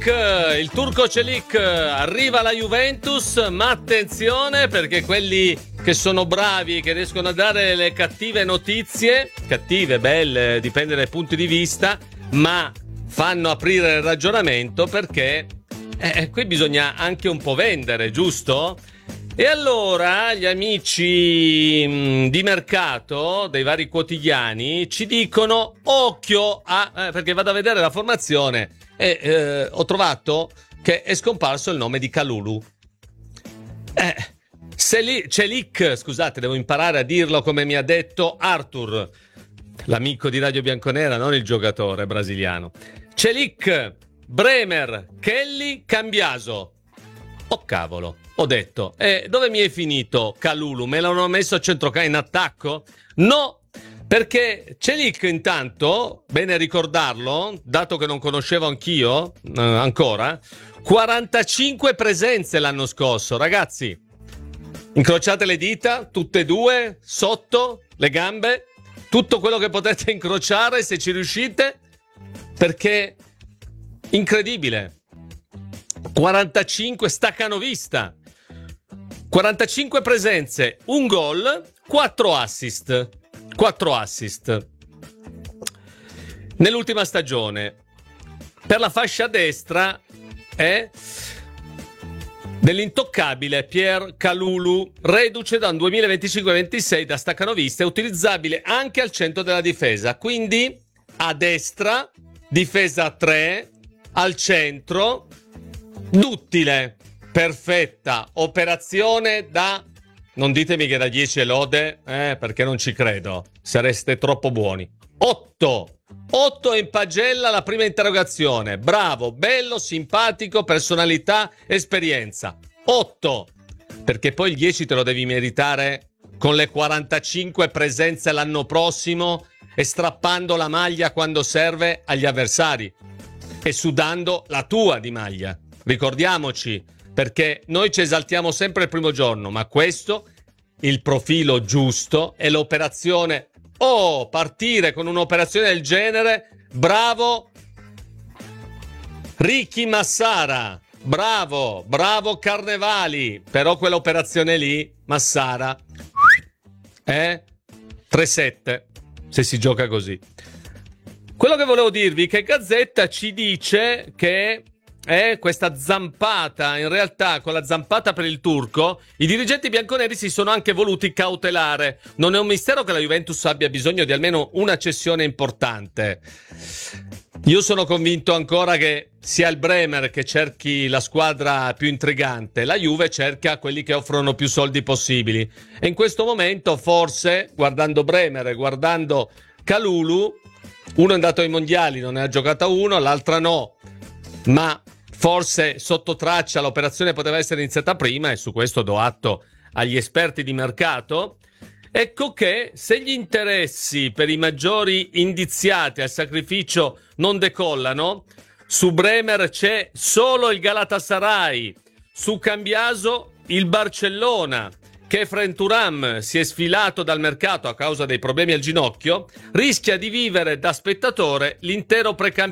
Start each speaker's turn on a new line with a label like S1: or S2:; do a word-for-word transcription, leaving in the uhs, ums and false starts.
S1: Il turco Çelik arriva alla Juventus, ma attenzione perché quelli che sono bravi, che riescono a dare le cattive notizie, cattive, belle, dipende dai punti di vista, ma fanno aprire il ragionamento perché eh, qui bisogna anche un po' vendere, giusto? E allora gli amici mh, di mercato dei vari quotidiani ci dicono occhio a... Eh, perché vado a vedere la formazione e eh, ho trovato che è scomparso il nome di Kalulu. Eh, Çelik, scusate, devo imparare a dirlo come mi ha detto Arthur, l'amico di Radio Bianconera, non il giocatore brasiliano. Çelik, Bremer, Kelly, Cambiaso. Oh cavolo, ho detto, eh, dove mi è finito Kalulu? Me l'hanno messo a centrocampo in attacco? No, perché Çelik intanto, bene ricordarlo, dato che non conoscevo anch'io eh, ancora, quarantacinque presenze l'anno scorso, ragazzi. Incrociate le dita, tutte e due, sotto le gambe, tutto quello che potete incrociare se ci riuscite, perché incredibile. quarantacinque staccanovista, quarantacinque presenze, un gol, quattro assist, quattro assist nell'ultima stagione. Per la fascia destra è dell'intoccabile Pierre Kalulu, reduce da un duemilaventicinque ventisei da staccanovista e utilizzabile anche al centro della difesa, quindi a destra, difesa a tre, al centro, duttile, perfetta, operazione da... Non ditemi che da dieci lode, eh, perché non ci credo, sareste troppo buoni. otto, otto in pagella la prima interrogazione, bravo, bello, simpatico, personalità, esperienza. otto, perché poi il dieci te lo devi meritare con le quarantacinque presenze l'anno prossimo e strappando la maglia quando serve agli avversari e sudando la tua di maglia. Ricordiamoci, perché noi ci esaltiamo sempre il primo giorno, ma questo, il profilo giusto, è l'operazione. Oh, partire con un'operazione del genere, bravo Ricky Massara, bravo, bravo Carnevali, però quell'operazione lì, Massara, eh? tre sette, se si gioca così. Quello che volevo dirvi è che Gazzetta ci dice che eh, questa zampata, in realtà con la zampata per il turco, i dirigenti bianconeri si sono anche voluti cautelare. Non è un mistero che la Juventus abbia bisogno di almeno una cessione importante. Io sono convinto ancora che sia il Bremer che cerchi la squadra più intrigante, la Juve cerca quelli che offrono più soldi possibili. E in questo momento forse, guardando Bremer e guardando Kalulu, uno è andato ai mondiali, non ne ha giocata uno, l'altra no, ma forse sotto traccia l'operazione poteva essere iniziata prima e su questo do atto agli esperti di mercato. Ecco che se gli interessi per i maggiori indiziati al sacrificio non decollano, su Bremer c'è solo il Galatasaray, su Cambiaso il Barcellona. Khéphren Thuram si è sfilato dal mercato a causa dei problemi al ginocchio, rischia di vivere da spettatore l'intero precampionato.